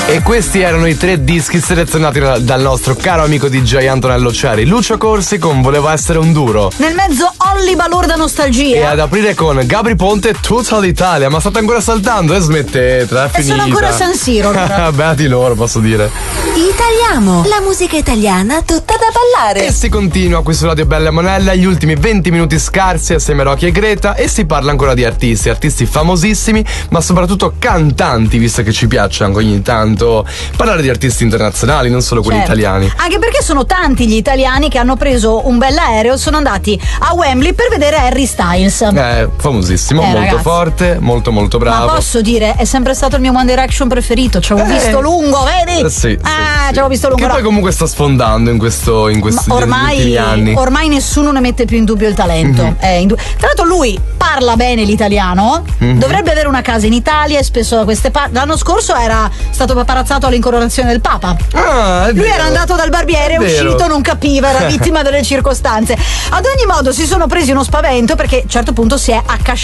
E questi erano i 3 dischi selezionati dal nostro caro amico DJ Antonello Ciari. Lucio Corsi con Voleva essere un duro. Nel mezzo Olli Balorda Nostalgia. E ad aprire con Gabri Ponte Tutta l'Italia. Ma state ancora saltando? Smettetela, è finita. Sono ancora a San Siro. Beati loro, posso dire. Italiamo, la musica italiana tutta da ballare. E si continua qui su Radio Bella Monella, gli ultimi 20 minuti scarsi assieme a Rocky e Greta, e si parla ancora di artisti famosissimi, ma soprattutto cantanti, visto che ci piace anche ogni tanto parlare di artisti internazionali, non solo quelli italiani. Anche perché sono tanti gli italiani che hanno preso un bell'aereo e sono andati a Wembley per vedere Harry Styles. Famosissimo, molto ragazzi, forte, molto molto bravo. Ma posso dire, è sempre stato il mio One Direction preferito. Ci avevo visto lungo, vedi? Sì. Ci avevo visto lungo. Che poi comunque sta sfondando in questi ultimi anni. Ormai nessuno ne mette più in dubbio il talento. Tra l'altro lui parla bene l'italiano, dovrebbe avere una casa in Italia e spesso da queste parti. L'anno scorso era stato paparazzato all'incoronazione del Papa. Lui era andato dal barbiere, è uscito, non capiva, era vittima delle circostanze. Ad ogni modo si sono presi uno spavento perché a un certo punto si è accasciato